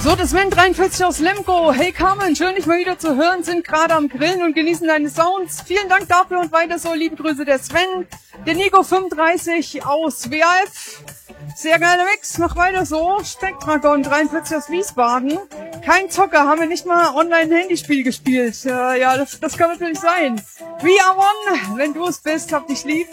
So, das Sven 43 aus Lemgo. Hey Carmen, schön dich mal wieder zu hören, sind gerade am Grillen und genießen deine Sounds. Vielen Dank dafür und weiter so. Liebe Grüße der Sven. Der Nico 35 aus WAF. Sehr geiler Mix, mach weiter so. Spektragon 43 aus Wiesbaden. Kein Zocker, haben wir nicht mal Online-Handyspiel gespielt. Ja, das kann natürlich sein. We are one, wenn du es bist, hab dich lieb.